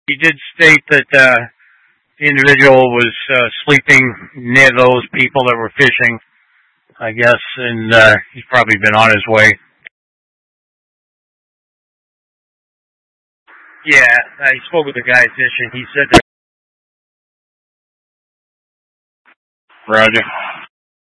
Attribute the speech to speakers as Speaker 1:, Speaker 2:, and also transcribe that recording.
Speaker 1: He did state that the individual was sleeping near those people that were fishing, I guess, and he's probably been on his way. Yeah, I spoke with the guy fishing. He said that. Roger.